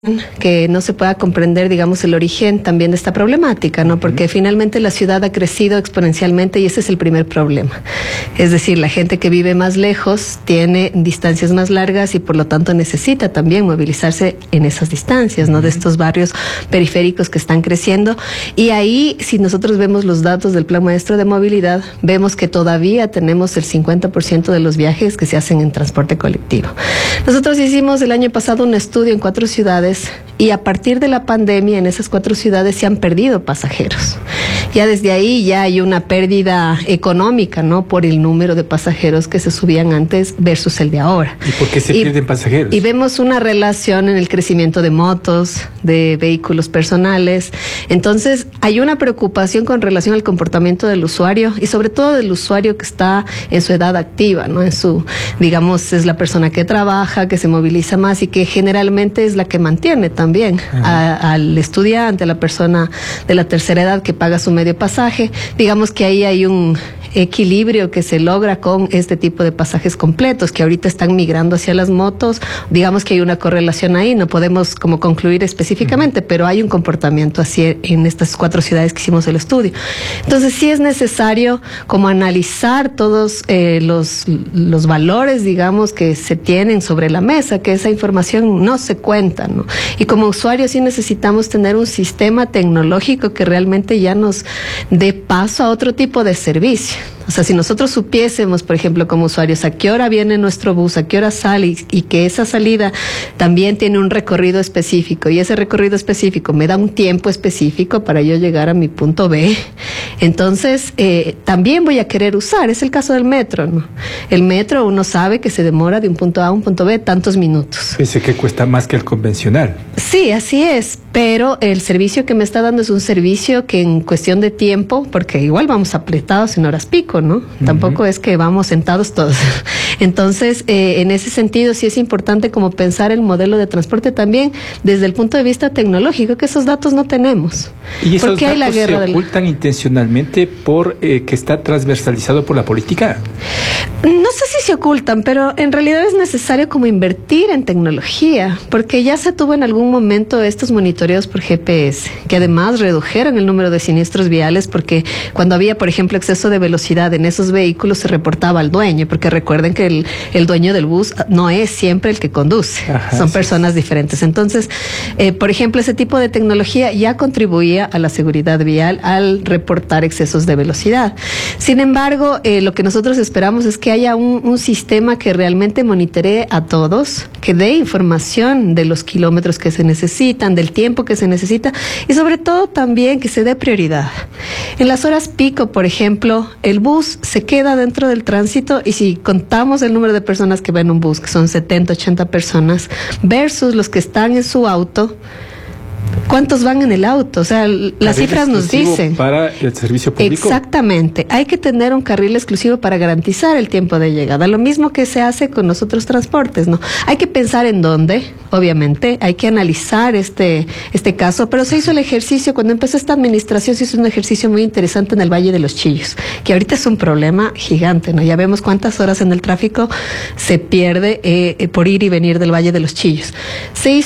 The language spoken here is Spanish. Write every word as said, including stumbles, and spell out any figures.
que no se pueda comprender, digamos, el origen también de esta problemática, ¿no? Porque finalmente la ciudad ha crecido exponencialmente y ese es el primer problema. Es decir, la gente que vive más lejos tiene distancias más largas y por lo tanto necesita también movilizarse en esas distancias, ¿no? De estos barrios periféricos que están creciendo. Y ahí, si nosotros vemos los datos del Plan Maestro de Movilidad, vemos que todavía tenemos el cincuenta por ciento de los viajes que se hacen en transporte colectivo. Nosotros hicimos el año pasado un estudio en cuatro ciudades y a partir de la pandemia en esas cuatro ciudades se han perdido pasajeros. Ya desde ahí ya hay una pérdida económica, ¿no? Por el número de pasajeros que se subían antes versus el de ahora. ¿Y por qué se y, pierden pasajeros? Y vemos una relación en el crecimiento de motos, de vehículos personales. Entonces hay una preocupación con relación al comportamiento del usuario y sobre todo del usuario que está en su edad activa, ¿no? En su, digamos, es la persona que trabaja, que se moviliza más y que generalmente es la que mantiene también a, al estudiante, a la persona de la tercera edad que paga su medio pasaje. Digamos que ahí hay un equilibrio que se logra con este tipo de pasajes completos que ahorita están migrando hacia las motos. Digamos que hay una correlación ahí, no podemos como concluir específicamente, pero hay un comportamiento así en estas cuatro ciudades que hicimos el estudio. Entonces sí es necesario como analizar todos eh, los, los valores, digamos, que se tienen sobre la mesa, que esa información no se cuenta, ¿no? Y como usuarios sí necesitamos tener un sistema tecnológico que realmente ya nos dé paso a otro tipo de servicio. O sea, si nosotros supiésemos, por ejemplo, como usuarios, a qué hora viene nuestro bus, a qué hora sale y, y que esa salida también tiene un recorrido específico y ese recorrido específico me da un tiempo específico para yo llegar a mi punto B, entonces eh, también voy a querer usar. Es el caso del metro, ¿no? El metro uno sabe que se demora de un punto A a un punto B tantos minutos. Pensé que cuesta más que el convencional. Sí, así es, pero el servicio que me está dando es un servicio que en cuestión de tiempo, porque igual vamos apretados en horas pico, ¿no? Uh-huh. Tampoco es que vamos sentados todos. Entonces, eh, en ese sentido sí es importante como pensar el modelo de transporte también desde el punto de vista tecnológico, que esos datos no tenemos. ¿Y esos datos hay la guerra se ocultan del... intencionalmente por eh, que está transversalizado por la política? No sé si se ocultan, pero en realidad es necesario como invertir en tecnología, porque ya se tuvo en algún momento estos monitoreos por G P S, que además redujeron el número de siniestros viales, porque cuando había, por ejemplo, exceso de velocidad en esos vehículos se reportaba al dueño, porque recuerden que el, el dueño del bus no es siempre el que conduce. Ajá, son sí. personas diferentes. Entonces, eh, por ejemplo, ese tipo de tecnología ya contribuía a la seguridad vial al reportar excesos de velocidad. Sin embargo, eh, lo que nosotros esperamos es que haya un, un sistema que realmente monitoree a todos, que dé información de los kilómetros que se necesitan, del tiempo que se necesita y sobre todo también que se dé prioridad. En las horas pico, por ejemplo, el bus se queda dentro del tránsito y si contamos el número de personas que va en un bus, que son setenta, ochenta personas, versus los que están en su auto, ¿cuántos van en el auto? O sea, las cifras nos dicen. Para el servicio público. Exactamente. Hay que tener un carril exclusivo para garantizar el tiempo de llegada. Lo mismo que se hace con los otros transportes, ¿no? Hay que pensar en dónde, obviamente. Hay que analizar este, este caso. Pero se hizo el ejercicio, cuando empezó esta administración, se hizo un ejercicio muy interesante en el Valle de los Chillos, que ahorita es un problema gigante, ¿no? Ya vemos cuántas horas en el tráfico se pierde eh, por ir y venir del Valle de los Chillos. Se hizo